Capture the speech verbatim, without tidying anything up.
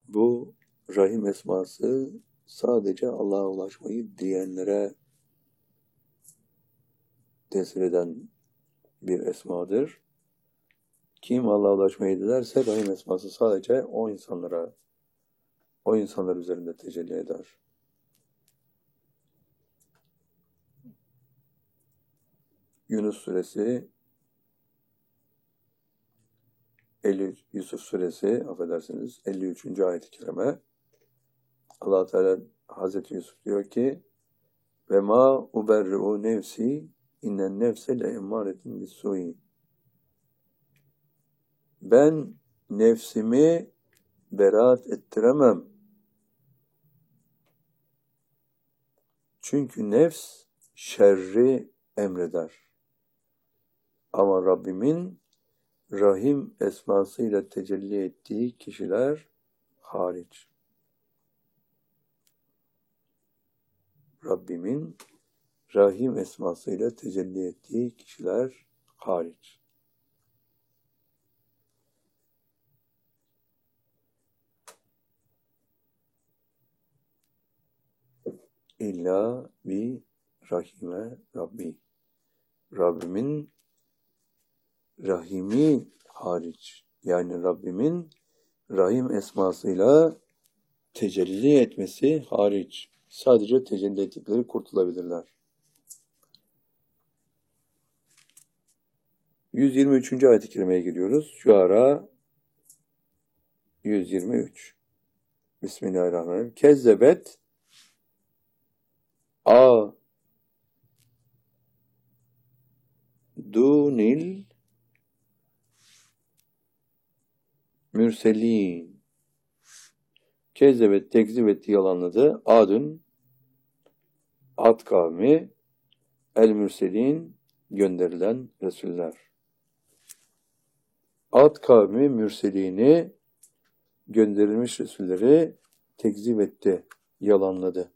Bu Rahim esması sadece Allah'a ulaşmayı dileyenlere tesir eden bir esmadır. Kim Allah'a ulaşmayı dilerse Rahim esması sadece o insanlara, o insanlar üzerinde tecelli eder. Yunus suresi, elli, Yusuf suresi, affedersiniz, elli üçüncü ayet-i kerime. Allah Teala Hazreti Yusuf diyor ki: "Ve ma uberri'u nefsi innen nefse le emmâretin bis-sû'i." Ben nefsimi beraat ettiremem. Çünkü nefs şerri emreder. Ama Rabbimin Rahim esmasıyla tecelli ettiği kişiler hariç. Rabbimin Rahim esmasıyla tecelli ettiği kişiler hariç. İlla bi rahime Rabbi. Rabbimin Rahimi hariç. Yani Rabbimin Rahim esmasıyla tecelli etmesi hariç. Sadece tecelli ettikleri kurtulabilirler. yüz yirmi üçüncü ayet-i kerimeye giriyoruz. Şuara yüz yirmi üç. Bismillahirrahmanirrahim. Kezzebet a dunil mürselin. Kezzebet tekzip etti, yalanladı. Adun, Ad kavmi, el mürselin, gönderilen Resuller. Ad kavmi mürselini, gönderilmiş Resulleri tekzip etti, yalanladı.